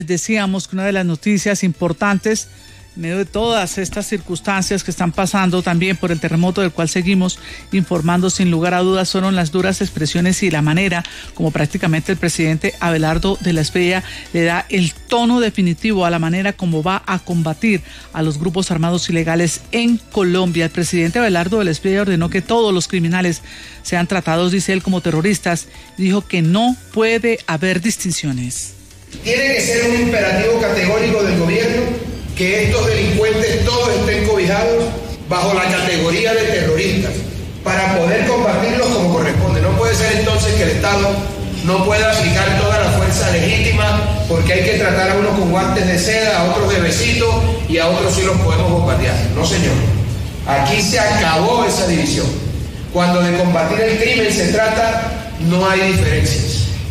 Decíamos que una de las noticias importantes en medio de todas estas circunstancias que están pasando también por el terremoto del cual seguimos informando sin lugar a dudas fueron las duras expresiones y la manera como prácticamente el presidente Abelardo de la Espriella le da el tono definitivo a la manera como va a combatir a los grupos armados ilegales en Colombia. El presidente Abelardo de la Espriella ordenó que todos los criminales sean tratados, dice él, como terroristas y dijo que no puede haber distinciones. Tiene que ser un imperativo categórico del gobierno que estos delincuentes todos estén cobijados bajo la categoría de terroristas para poder combatirlos como corresponde. No puede ser entonces que el Estado no pueda aplicar toda la fuerza legítima porque hay que tratar a unos con guantes de seda, a otros de besito y a otros sí los podemos bombardear. No, señor. Aquí se acabó esa división. Cuando de combatir el crimen se trata, no hay diferencias.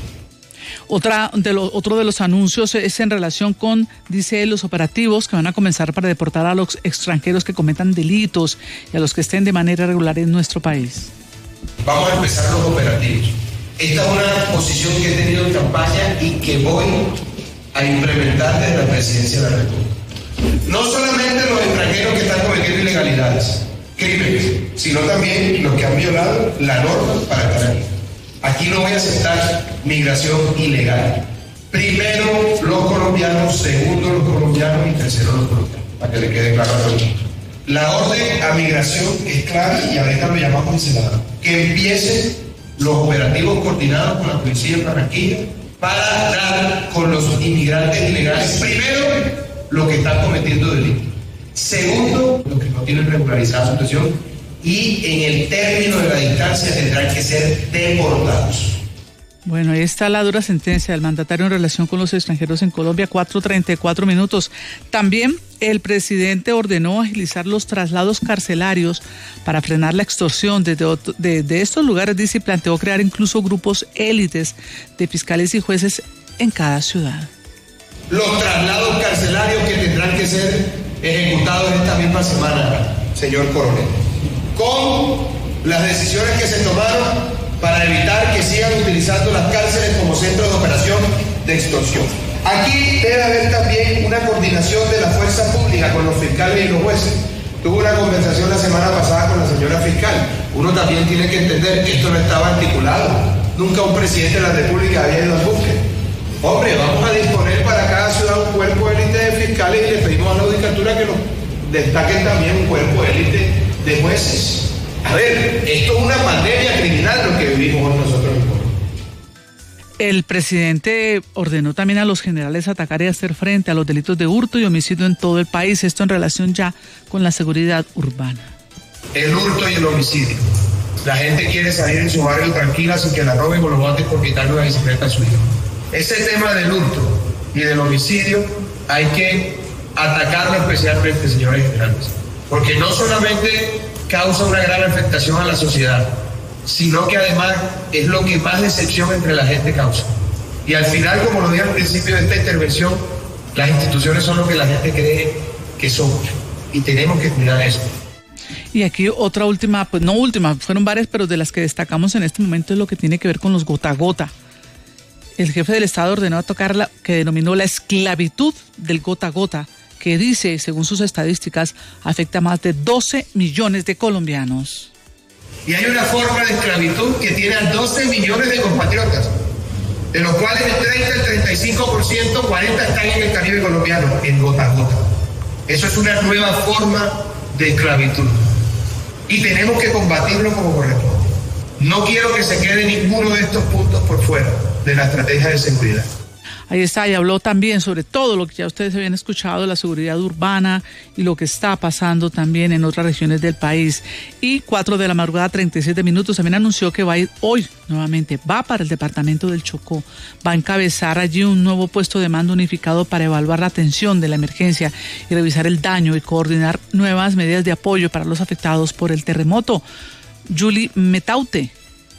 Otro de los anuncios es en relación con, dice él, los operativos que van a comenzar para deportar a los extranjeros que cometan delitos y a los que estén de manera regular en nuestro país. Vamos a empezar los operativos. Esta es una posición que he tenido en campaña y que voy a implementar desde la Presidencia de la República. No solamente los extranjeros que están cometiendo ilegalidades, crímenes, sino también los que han violado la norma para estar aquí. Aquí no voy a aceptar migración ilegal. Primero los colombianos, segundo los colombianos y tercero los colombianos, para que le quede claro a todo el mundo. La orden a migración es clara y ahorita lo llamamos y se la damos. Que empiecen los operativos coordinados con la policía de Barranquilla para dar con los inmigrantes ilegales. Primero, los que están cometiendo delitos. Segundo, los que no tienen regularizada su situación. Y en el término de la distancia tendrán que ser deportados. Bueno, ahí está la dura sentencia del mandatario en relación con los extranjeros en Colombia, 4:34 minutos. También el presidente ordenó agilizar los traslados carcelarios para frenar la extorsión de estos lugares, dice, y planteó crear incluso grupos élites de fiscales y jueces en cada ciudad. Los traslados carcelarios que tendrán que ser ejecutados esta misma semana, señor coronel, con las decisiones que se tomaron para evitar que sigan utilizando las cárceles como centros de operación de extorsión. Aquí debe haber también una coordinación de la fuerza pública con los fiscales y los jueces. Tuve una conversación la semana pasada con la señora fiscal. Uno también tiene que entender que esto no estaba articulado. Nunca un presidente de la República había ido al búsqueda. Hombre, vamos a disponer para cada ciudad un cuerpo élite de fiscales y le pedimos a la judicatura que nos destaquen también un cuerpo élite de jueces. A ver, esto es una pandemia criminal lo que vivimos nosotros mismos. El presidente ordenó también a los generales atacar y hacer frente a los delitos de hurto y homicidio en todo el país, esto en relación ya con la seguridad urbana. El hurto y el homicidio. La gente quiere salir en su barrio tranquila sin que la roben o lo maten por quitarle una bicicleta a su hijo. Ese tema del hurto y del homicidio hay que atacarlo especialmente, señores generales, porque no solamente causa una gran afectación a la sociedad, sino que además es lo que más decepción entre la gente causa. Y al final, como lo dije al principio de esta intervención, las instituciones son lo que la gente cree que son, y tenemos que cuidar eso. Y aquí otra última, pues no última, fueron varias, pero de las que destacamos en este momento es lo que tiene que ver con los gota a gota. El jefe del Estado ordenó atacar la que denominó la esclavitud del gota a gota, que dice, según sus estadísticas, afecta a más de 12 millones de colombianos. Y hay una forma de esclavitud que tiene a 12 millones de compatriotas, de los cuales el 30, el 35%, 40 están en el Caribe colombiano, en gota a gota. Eso es una nueva forma de esclavitud. Y tenemos que combatirlo como corresponde. No quiero que se quede ninguno de estos puntos por fuera de la estrategia de seguridad. Ahí está, y habló también sobre todo lo que ya ustedes habían escuchado, la seguridad urbana y lo que está pasando también en otras regiones del país. Y 4:37 a.m, también anunció que va a ir hoy nuevamente, va para el departamento del Chocó, va a encabezar allí un nuevo puesto de mando unificado para evaluar la atención de la emergencia y revisar el daño y coordinar nuevas medidas de apoyo para los afectados por el terremoto. Julie Metaute.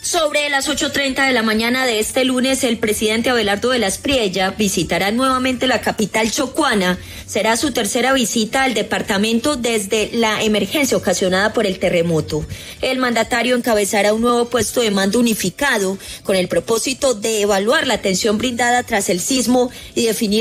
Sobre las 8:30 de la mañana de este lunes, el presidente Abelardo de la Espriella visitará nuevamente la capital chocuana. Será su tercera visita al departamento desde la emergencia ocasionada por el terremoto. El mandatario encabezará un nuevo puesto de mando unificado con el propósito de evaluar la atención brindada tras el sismo y definir